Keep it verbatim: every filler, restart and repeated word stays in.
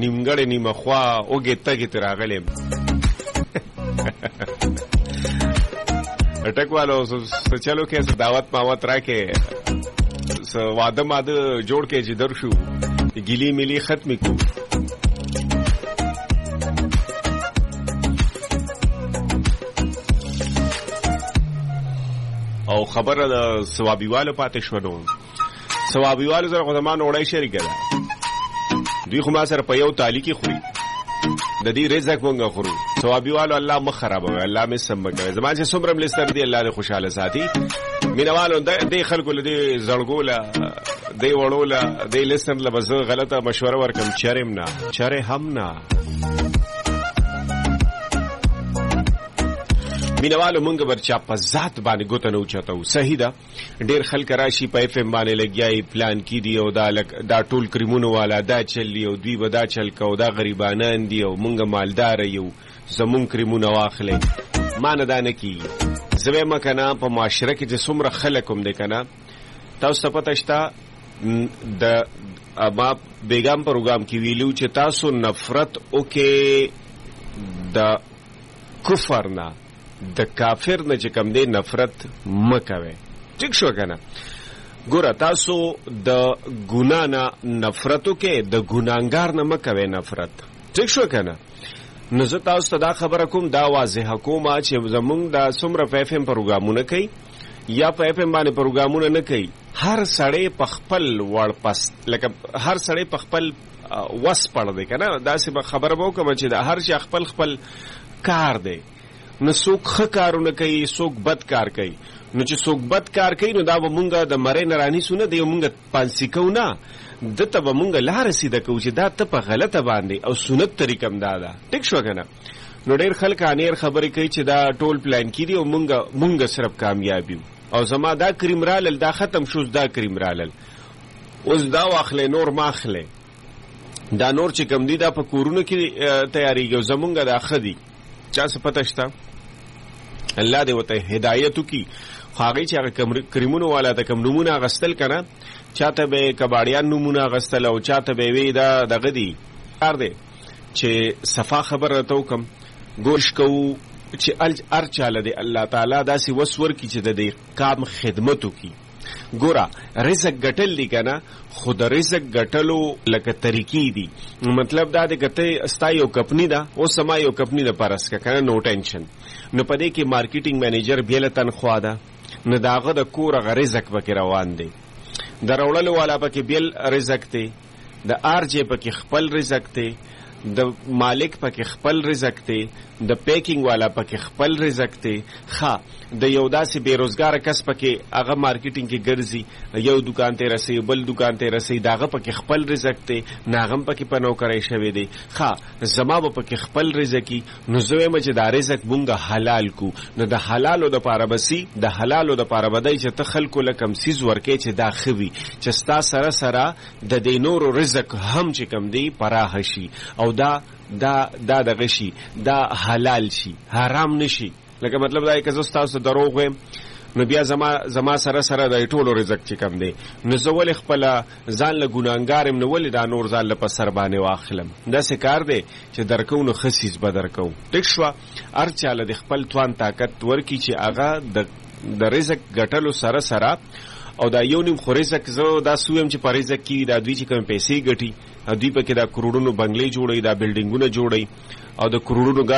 نیمګړې نیمه خوا اوږې تګې ترې راغلی یم ټک والو څه چلو کې څه دعوت ماوت راکې څه واده ماده جوړ کې چې در شو ګیلي ملي ختمې کړو. او خبره د ثوابیوالو پاتې شوه نو ثوابیوالو سره خو زما نوړی شریکه ده دوی خو ما سره په یو تالي کې خوري د دې رزق مونږ خورو. ثوابیوالو الله مخ خرابوي الله مې سم کوي زما چې څومره ملستر دی الله دې خوشحاله ساتي. مینوالو دې خلکو له دې زړګوله دې وړوله دې لسن له بس غلطه مشوره ورکم چرېم نه چرې هم نه. مینوالو مونږ ورچا په ذات باندې ګوته نه اوچتو صحیح ده. ډېر خلک راشي په اف ام باندې لګیایي پلان کې دی او دا دا ټول کریمونو والا دا چل دی او دوی به دا چل کو دا غریبانان دی او مونږ مالدار یو زمون کریمونه واخلې ما نه دا نه کیږي. زه وایم که نه په معاشره کې چې څومره خلک هم دی که نه تاسو ته پته شته د ما بیګام پروګرام کې ویلو چې تاسو نفرت وکې د کفر نه د کافر نه چې کم دی نفرت مه کوئ ټیک شو که نه. ګوره تاسو د ګناه نه نفرت وکې د ګناهګار نه مه کوئ نفرت ټیک شو که نه. نو زه تاسو ته دا خبره کوم دا واضحه کومه چې زمونږ دا څومره په اف ام پروګرامونه کوي یا په اف ام باندې پروګرامونه نه کوي هر سړی په خپل وړ پس لکه هر سړی په خپل وس پړ دی که نه داسې به خبره به وکړم چې د هر چا خپل خپل کار دی. نو څوک ښه کارونه کوي څوک بد کار کوي نو چې څوک بد کار کوي نو دا به مونږ د مرۍ نه رانیسو نه دی مونږ پانسي کوو نه دته به مونږ لاره سیده کوو چې دا ته په غلطه باندې او سنت طریقه هم دا ده ټیک شوه که نه. نو ډېر خلک انیر خبرې کوي چې دا ټول پلان کې دي او مونږ مونږ صرف کامیاب یو او زما دا کریم رالل دا ختم شو دا کریم رالل اوس دا واخلې نور ما اخلې دا نور چې کم دي دا په کورونو کې تیاریږي او زمونږ دا ښه دي چا څه پته شته الله دې ورته هدایت وکړي. خو هغوی چې هغه کریمونو والا ته کوم نومونه اخیستل که نه چاته به یې کباړیان نومونه اخیستل او چاته به یې وی دا دغه دي کار دی چې صفا خبر راته وکړم کوشش کوو چې هر چاله دی الله تعالی داسې وس ورکړي چې د دې کام خدمت وکړي. ګوره رزق ګټل دی که نه خو د رزق ګټلو لکه طریقې دي مطلب دا دی که ته ستا یو کمپني ده اوس زما یو کمپني ده پرس که که نه نو ټینشن نو په دې کې مارکیټینګ مینیجر بیله تنخوا ده نو د هغه د کور هغه رزق پکې روان دی د راوړلو والا پکې بیل رزق دی د آر جې پکې خپل رزق دی د مالک پکې خپل رزق دی د پیکینګ والا پکې خپل رزق دی ښه د یو داسې بیروزګاره کس پکې هغه مارکیټینګ کې ګرځي یو دکان ته رسي بل دکان ته رسي د هغه پکې خپل رزق دی نه هغه هم پکې په نوکرۍ شوی دی ښه زما به پکې خپل رزقي نو زه وایم چې دا رزق مونږ حلال کو نو د حلالو دپاره به سي د حلالو دپاره به دی چې ته خلکو له کم څیز ورکې چې دا ښه وي چې ستا سره سره د دې نورو رزق هم چې کم دی پراخه شي او دا دا دا دغه شي دا حلال شي حرام نشي. لکه مطلب دا یې که زه ستاسو دروغ وایم نو بیا زما زما سره سره د ټولو رزق چې کم دی نو زه ولې خپله ځان له ګناهګار یم نو ولې دا نور ځان له په سر باندې واخلم داسې کار دی چې درکو نو ښه څیز به درکو ټیک شوه. هر چاله د خپل توان طاقت ورکړي چې هغه د د رزق ګټلو سره سره او دا یو نیم خو رزق زه دا سویم چې په رزق کې دا دوی چې کوم پیسې ګټي دوی پکې دا کروڑونو بنگلې جوړوي دا بلډینګونه جوړوي او د کروڑونو